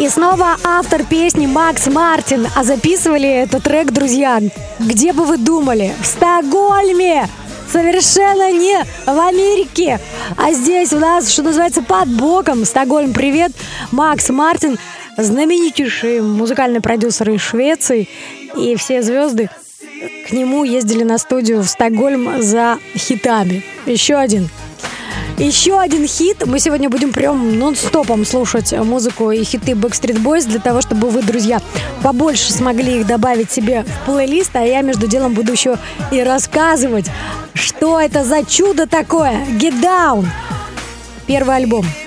И снова автор песни Макс Мартин. А записывали этот трек, друзья, где бы вы думали? В Стокгольме! Совершенно не в Америке. А здесь у нас, что называется, под боком. Стокгольм, привет. Макс Мартин, знаменитейший музыкальный продюсер из Швеции. И все звезды к нему ездили на студию в Стокгольм за хитами. Еще один хит. Мы сегодня будем прям нон-стопом слушать музыку и хиты Backstreet Boys для того, чтобы вы, друзья, побольше смогли их добавить себе в плейлист. А я между делом буду еще и рассказывать, что это за чудо такое. Get Down. Первый альбом.